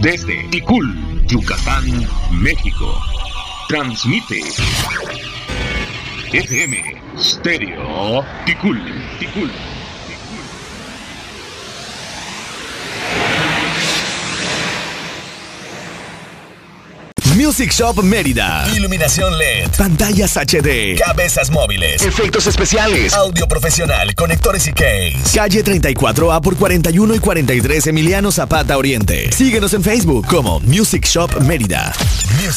Desde Ticul, Yucatán, México. Transmite FM Stereo Ticul. Music Shop Mérida. Iluminación LED. Pantallas HD. Cabezas móviles. Efectos especiales. Audio profesional. Conectores y case. Calle 34A por 41 y 43 Emiliano Zapata Oriente. Síguenos en Facebook como Music Shop Mérida.